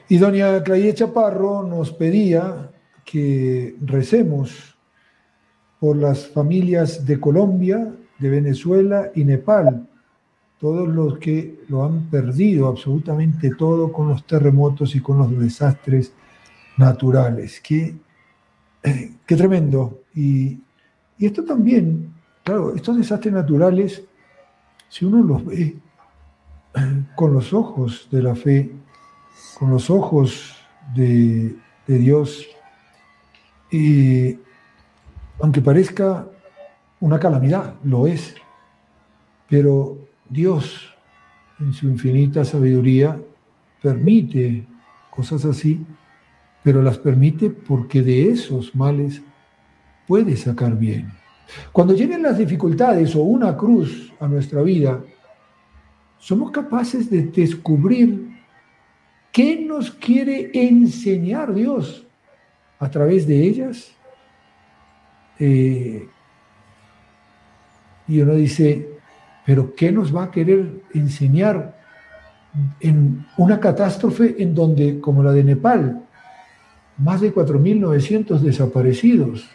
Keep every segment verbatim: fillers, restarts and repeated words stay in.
Y doña Claudia Chaparro nos pedía que recemos por las familias de Colombia, de Venezuela y Nepal, todos los que lo han perdido absolutamente todo con los terremotos y con los desastres naturales. Qué, qué tremendo. Y, y esto también, claro, estos desastres naturales, si uno los ve con los ojos de la fe, con los ojos de, de Dios, y aunque parezca una calamidad, lo es, pero Dios, en su infinita sabiduría, permite cosas así, pero las permite porque de esos males puede sacar bien. Cuando lleguen las dificultades o una cruz a nuestra vida, somos capaces de descubrir qué nos quiere enseñar Dios a través de ellas. Eh, y uno dice, pero ¿qué nos va a querer enseñar en una catástrofe en donde, como la de Nepal, más de cuatro mil novecientos desaparecidos,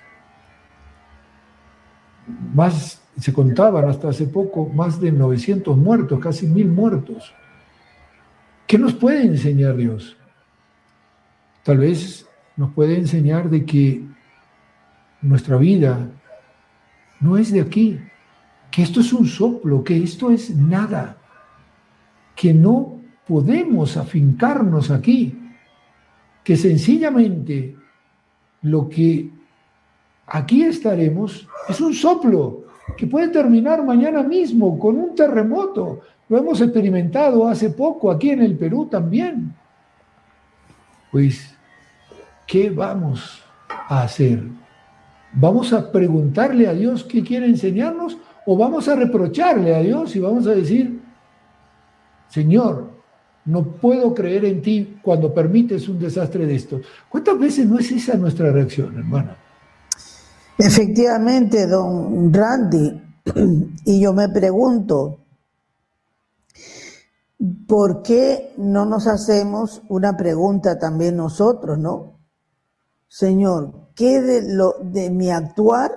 más, se contaban hasta hace poco, más de novecientos muertos, casi mil muertos? ¿Qué nos puede enseñar Dios? Tal vez nos puede enseñar de que nuestra vida no es de aquí, que esto es un soplo, que esto es nada, que no podemos afincarnos aquí, que sencillamente lo que aquí estaremos es un soplo que puede terminar mañana mismo con un terremoto. Lo hemos experimentado hace poco aquí en el Perú también. Pues, ¿qué vamos a hacer? ¿Vamos a preguntarle a Dios qué quiere enseñarnos o vamos a reprocharle a Dios y vamos a decir, Señor, no puedo creer en ti cuando permites un desastre de esto? ¿Cuántas veces no es esa nuestra reacción, hermana? Efectivamente, don Randy, y yo me pregunto, ¿por qué no nos hacemos una pregunta también nosotros, no? Señor, ¿qué de, lo, de mi actuar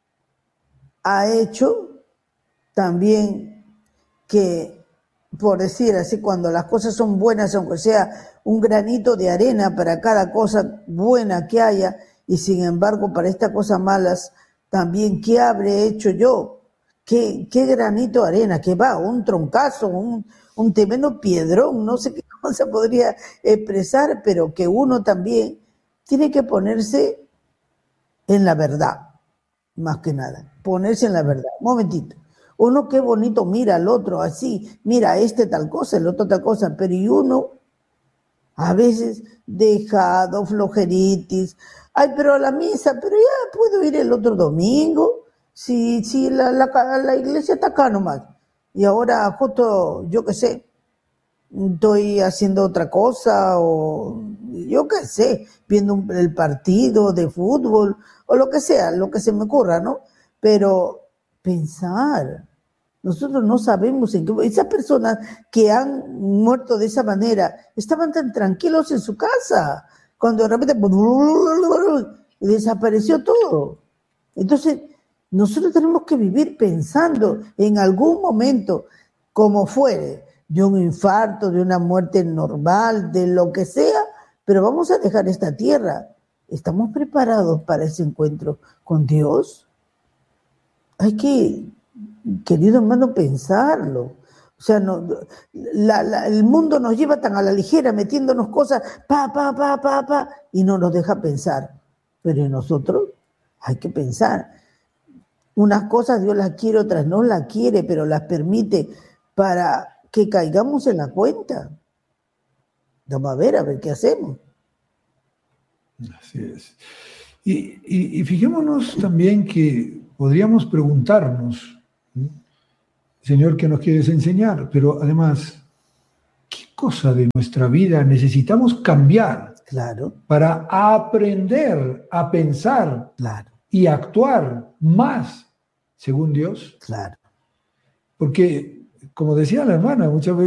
ha hecho también que, por decir así, cuando las cosas son buenas, aunque sea un granito de arena para cada cosa buena que haya, y sin embargo para estas cosas malas, también, ¿qué habré hecho yo? ¿Qué, qué granito de arena? ¿Qué va? ¿Un troncazo? ¿Un, un tremendo piedrón? No sé qué cosa podría expresar, pero que uno también tiene que ponerse en la verdad, más que nada, ponerse en la verdad. Un momentito. Uno qué bonito mira al otro así, mira este tal cosa, el otro tal cosa, pero y uno a veces dejado, flojeritis, ay, pero a la misa, pero ya puedo ir el otro domingo, si, si la, la, la iglesia está acá nomás, y ahora justo, yo qué sé, estoy haciendo otra cosa, o yo qué sé, viendo un, el partido de fútbol, o lo que sea, lo que se me ocurra, ¿no? Pero pensar, nosotros no sabemos en qué... Esas personas que han muerto de esa manera estaban tan tranquilos en su casa, cuando de repente desapareció todo. Entonces, nosotros tenemos que vivir pensando en algún momento, como fuere, de un infarto, de una muerte normal, de lo que sea, pero vamos a dejar esta tierra. ¿Estamos preparados para ese encuentro con Dios? Hay que, querido hermano, pensarlo. O sea, no, la, la, el mundo nos lleva tan a la ligera, metiéndonos cosas, pa, pa, pa, pa, pa, y no nos deja pensar. Pero en nosotros hay que pensar. Unas cosas Dios las quiere, otras no las quiere, pero las permite para que caigamos en la cuenta. Vamos a ver, a ver qué hacemos. Así es. Y, y, y fijémonos también que podríamos preguntarnos, ¿sí? Señor, ¿qué nos quieres enseñar? Pero además, ¿qué cosa de nuestra vida necesitamos cambiar? Claro. Para aprender a pensar, claro, y actuar más según Dios? Claro. Porque, como decía la hermana, muchas veces